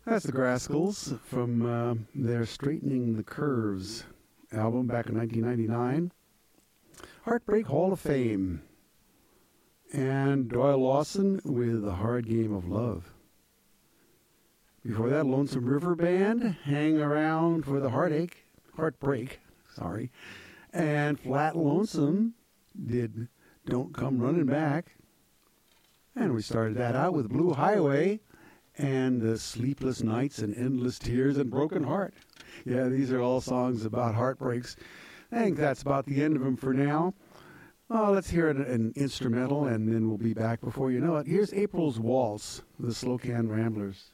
That's the Grascals from their Straightening the Curves album back in 1999. Heartbreak Hall of Fame. And Doyle Lawson with The Hard Game of Love. Before that, Lonesome River Band, Hang Around for the Heartbreak, and Flat Lonesome did Don't Come Running Back. And we started that out with Blue Highway and the Sleepless Nights and Endless Tears and Broken Heart. Yeah, these are all songs about heartbreaks. I think that's about the end of them for now. Let's hear an instrumental, and then we'll be back before you know it. Here's April's Waltz, the Slow Can Ramblers.